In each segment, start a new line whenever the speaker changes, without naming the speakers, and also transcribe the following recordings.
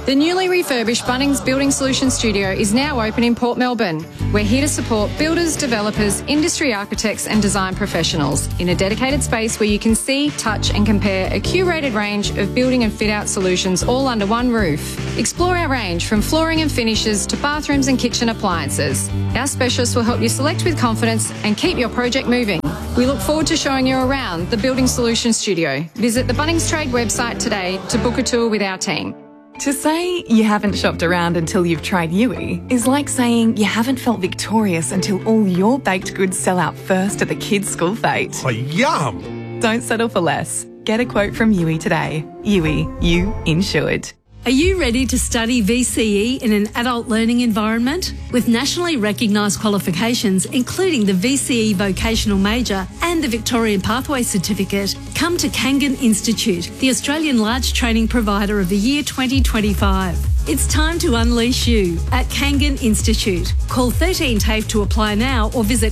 The newly refurbished Bunnings Building Solutions Studio is now open in Port Melbourne. We're here to support builders, developers, industry architects and design professionals in a dedicated space where you can see, touch and compare a curated range of building and fit-out solutions all under one roof. Explore our range from flooring and finishes to bathrooms and kitchen appliances. Our specialists will help you select with confidence and keep your project moving. We look forward to showing you around the Building Solutions Studio. Visit the Bunnings Trade website today to book a tour with our team.
To say you haven't shopped around until you've tried Yui is like saying you haven't felt victorious until all your baked goods sell out first at the kids' school fete.
Oh, yum!
Don't settle for less. Get a quote from Yui today. Yui, you insured.
Are you ready to study VCE in an adult learning environment? With nationally recognised qualifications, including the VCE Vocational Major and the Victorian Pathway Certificate, come to Kangan Institute, the Australian large training provider of the year 2025. It's time to unleash you at Kangan Institute. Call 13 TAFE to apply now or visit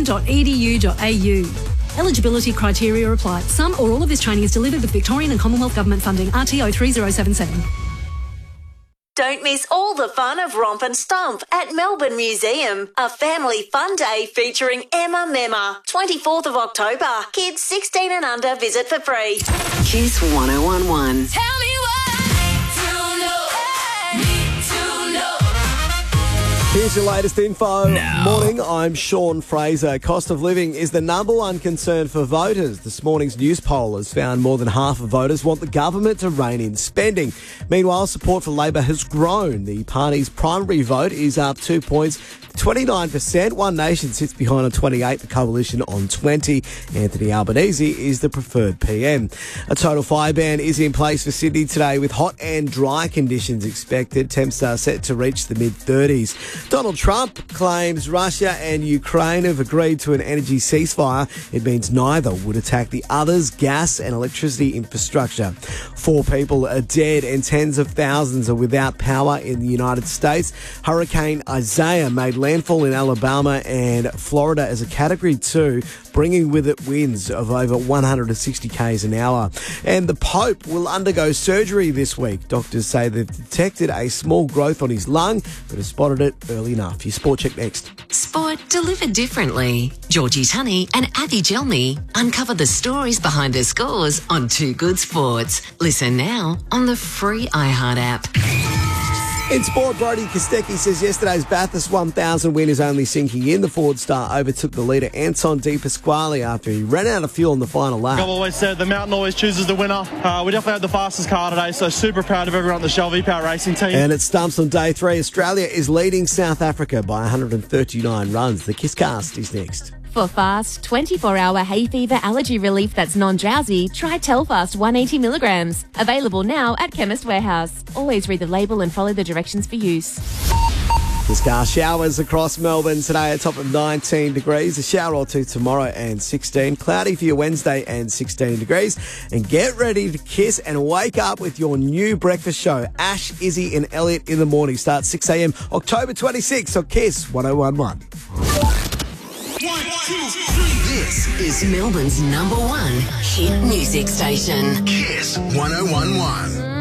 kangan.edu.au. Eligibility criteria apply. Some or all of this training is delivered with Victorian and Commonwealth Government funding. RTO 3077.
Don't miss all the fun of Romp and Stomp at Melbourne Museum. A family fun day featuring Emma Memma. 24th of October. Kids 16 and under visit for free.
Kiss 1011.
Tell me what to know. Need to know.
Here's your latest info.
Now.
Morning, I'm Sean Fraser. Cost of living is the number one concern for voters. This morning's news poll has found more than half of voters want the government to rein in spending. Meanwhile, support for Labor has grown. The party's primary vote is up 2 points. 29%. One Nation sits behind on 28, the Coalition on 20. Anthony Albanese is the preferred PM. A total fire ban is in place for Sydney today with hot and dry conditions expected. Temps are set to reach the mid-30s. Donald Trump claims Russia and Ukraine have agreed to an energy ceasefire. It means neither would attack the other's gas and electricity infrastructure. 4 people are dead and tens of thousands are without power in the United States. Hurricane Isaiah made landfall in Alabama and Florida as a Category 2, bringing with it winds of over 160 k's an hour. And the Pope will undergo surgery this week. Doctors say they've detected a small growth on his lung, but have spotted it early enough. Your Sport Check next.
Sport delivered differently. Georgie Tunney and Avi Gelmi uncover the stories behind the scores on Too Good Sports. Listen now on the free iHeart app.
In sport, Brody Kostecki says yesterday's Bathurst 1000 win is only sinking in. The Ford star overtook the leader Anton De Pasquale after he ran out of fuel in the final lap.
I've always said the mountain always chooses the winner. We definitely had the fastest car today, so super proud of everyone at the Shell V-Power Racing team.
And it stumps on day 3. Australia is leading South Africa by 139 runs. The Kisscast is next.
For fast, 24-hour hay fever allergy relief that's non-drowsy, try Telfast 180 milligrams. Available now at Chemist Warehouse. Always read the label and follow the directions for use.
Kisscast showers across Melbourne today, a top of 19 degrees. A shower or two tomorrow and 16. Cloudy for your Wednesday and 16 degrees. And get ready to kiss and wake up with your new breakfast show. Ash, Izzy and Elliot in the morning. Starts 6 a.m. October 26th on Kiss 1011.
This is Melbourne's #1 hit music station.
Kiss 1011.